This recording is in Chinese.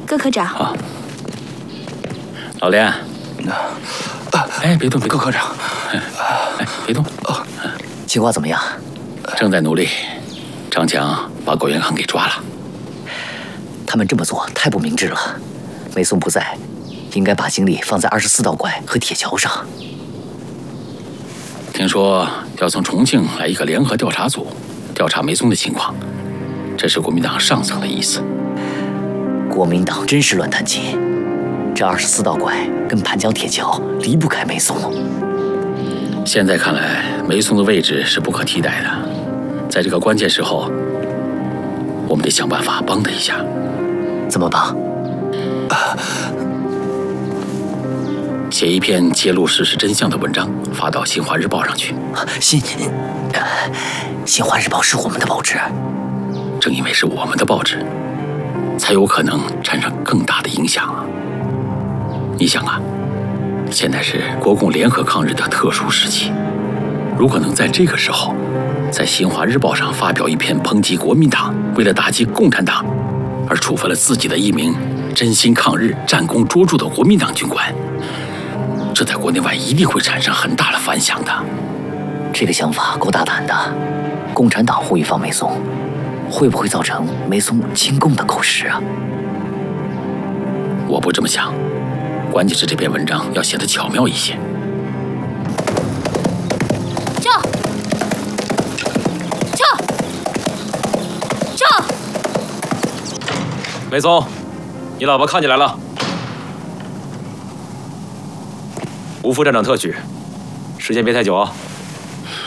葛科长。 好。老连，哎，别动，别动， 葛科长， 哎，别动。 计划怎么样？ 正在努力。张强把苟元康给抓了。 他们这么做太不明智了。梅松不在，应该把精力放在24道拐和铁桥上。 听说要从重庆来一个联合调查组，调查梅松的情况，这是国民党上层的意思。 国民党真是乱弹琴，这24道拐跟盘江铁桥离不开梅松。 现在看来，梅松的位置是不可替代的。在这个关键时候，我们得想办法帮他一下。 怎么帮？ 写一篇揭露事实真相的文章，发到《新华日报》上去。 新华日报是我们的报纸， 正因为是我们的报纸，才有可能产生更大的影响啊！你想啊，现在是国共联合抗日的特殊时期，如果能在这个时候，在《新华日报》上发表一篇抨击国民党为了打击共产党而处分了自己的一名真心抗日、战功卓著的国民党军官，这在国内外一定会产生很大的反响的。 这个想法够大胆的。共产党呼吁放梅松，会不会造成梅松亲共的口实啊？ 我不这么想，关键是这篇文章要写得巧妙一些。 梅松，你老婆看你来了。吴副站长特许，时间别太久啊。